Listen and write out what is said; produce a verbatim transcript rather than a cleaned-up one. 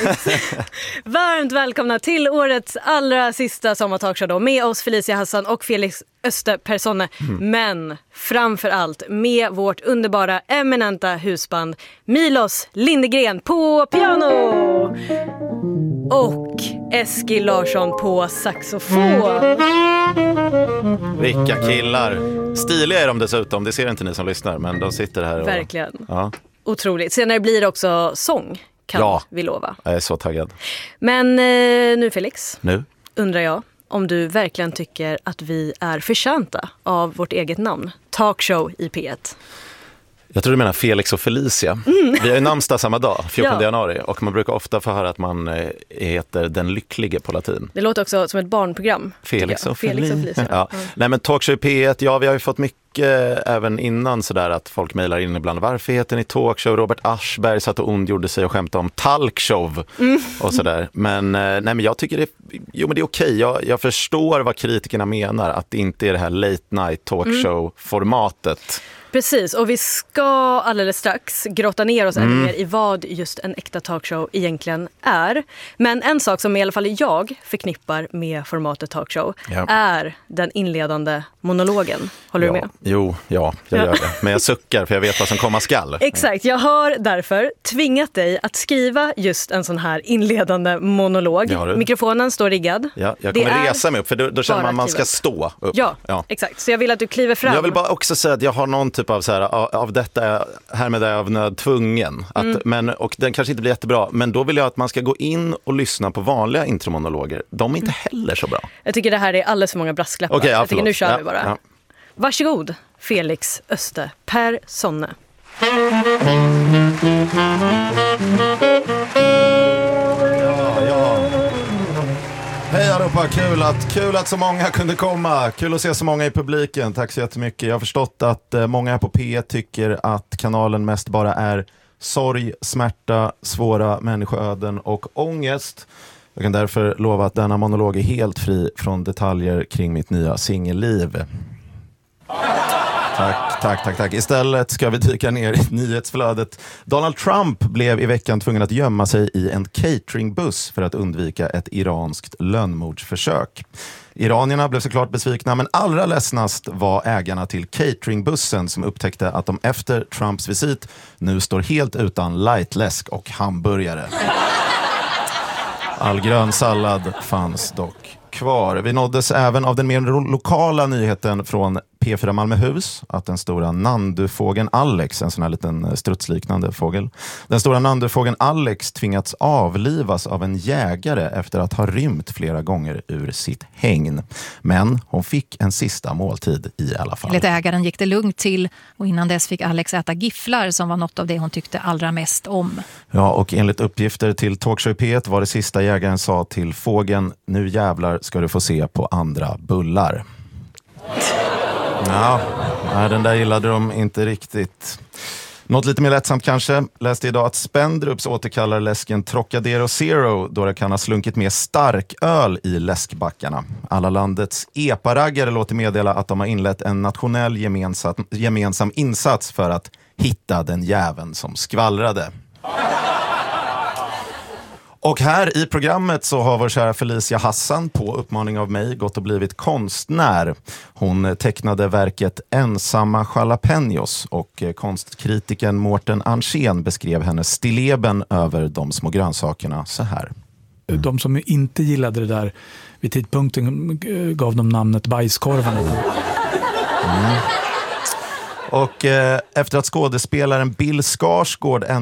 Varmt välkomna till årets allra sista sommartalkshow då, med oss Felicia Hassan och Felix Österpersonne. Mm. Men framför allt med vårt underbara, eminenta husband Milos Lindegren på piano och Eskil Larsson på saxofon. Vilka killar. Stiliga är de dessutom, det ser inte ni som lyssnar, men de sitter här och... Verkligen. Ja. Otroligt. Senare blir det också sång, kan ja. vi lova. Jag är så taggad. Men eh, nu Felix, nu undrar jag om du verkligen tycker att vi är förtjänta av vårt eget namn. Talkshow i P ett. Jag tror du menar Felix och Felicia. Mm. Vi har ju namnsdag samma dag, fjortonde ja. januari. Och man brukar ofta få höra att man heter den lycklige på latin. Det låter också som ett barnprogram. Felix och, Felix och Felicia. Ja. Mm. Nej, men Talkshow i P ett, ja, vi har ju fått mycket även innan sådär att folk mejlar in ibland. Varför heter ni Talkshow? Robert Aschberg satt och ondgjorde sig och skämtade om Talkshow mm. och sådär. Men, nej, men jag tycker det, jo, men det är okej. Jag, jag förstår vad kritikerna menar, att det inte är det här late night talkshow-formatet. Precis, och vi ska alldeles strax grotta ner oss Mm. ännu mer i vad just en äkta talkshow egentligen är. Men en sak som i alla fall jag förknippar med formatet talkshow ja. är den inledande monologen. Håller ja. du med? Jo, ja, jag Ja. gör det. Men jag suckar för jag vet vad som komma skall. Exakt, jag har därför tvingat dig att skriva just en sån här inledande monolog. Mikrofonen står riggad. Ja, jag kommer Det resa mig upp, för då, då känner man att man ska stå upp. Ja, ja, exakt. Så jag vill att du kliver fram. Jag vill bara också säga att jag har någon typ av så här, av, av detta är, härmed är jag av nöd tvungen. Att, Mm. men, och den kanske inte blir jättebra, men då vill jag att man ska gå in och lyssna på vanliga intromonologer. De är inte heller så bra. Jag tycker det här är alldeles för många brasklappar. Okay, ja, jag tycker nu kör ja, vi bara. Ja. Varsågod, Felix Österpersonne. Ja, ja. Hej allihopa, kul att, kul att så många kunde komma. Kul att se så många i publiken, tack så jättemycket. Jag har förstått att eh, många här på P ett tycker att kanalen mest bara är sorg, smärta, svåra människoöden och ångest. Jag kan därför lova att denna monolog är helt fri från detaljer kring mitt nya singelliv. Tack, tack, tack, tack. Istället ska vi dyka ner i nyhetsflödet. Donald Trump blev i veckan tvungen att gömma sig i en cateringbuss för att undvika ett iranskt lönnmordsförsök. Iranierna blev såklart besvikna, men allra ledsnast var ägarna till cateringbussen som upptäckte att de efter Trumps visit nu står helt utan lightläsk och hamburgare. All grön sallad fanns dock kvar. Vi nåddes även av den mer lokala nyheten från P fyra Malmöhus att den stora nandufågeln Alex, en sån här liten strutsliknande fågel, den stora nandufågeln Alex tvingats avlivas av en jägare efter att ha rymt flera gånger ur sitt hägn. Men hon fick en sista måltid i alla fall. Enligt ägaren gick det lugnt till och innan dess fick Alex äta gifflar som var något av det hon tyckte allra mest om. Ja, och enligt uppgifter till Talkshow P ett var det sista jägaren sa till fågeln: nu jävlar ska du få se på andra bullar. Ja, den där gillade de inte riktigt. Något lite mer lättsamt kanske. Läste idag att Spendrups återkallar läsken Trocadero Zero då det kan ha slunkit med stark öl i läskbackarna. Alla landets epa-raggare låter meddela att de har inlett en nationell gemensam, gemensam insats för att hitta den jäveln som skvallrade. Och här i programmet så har vår kära Felicia Hassan på uppmaning av mig gått och blivit konstnär. Hon tecknade verket Ensamma jalapenos och konstkritiken Mårten Arntzen beskrev hennes stilleben över de små grönsakerna så här. De som inte gillade det där vid tidpunkten gav dem namnet bajskorvarna. Mm. Och eh, efter att skådespelaren Bill Skarsgård